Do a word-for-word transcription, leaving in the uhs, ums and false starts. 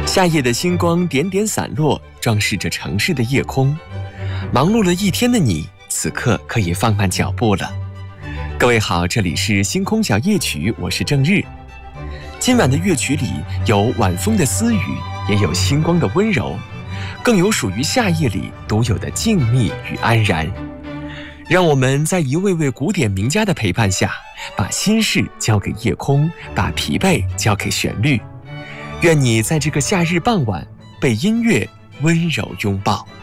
夏夜的星光点点散落，装饰着城市的夜空。忙碌了一天的你，此刻可以放慢脚步了。各位好，这里是星空小夜曲，我是郑日。今晚的乐曲里有晚风的私语，也有星光的温柔，更有属于夏夜里独有的静谧与安然。让我们在一位位古典名家的陪伴下，把心事交给夜空，把疲惫交给旋律。愿你在这个夏日傍晚被音乐温柔拥抱。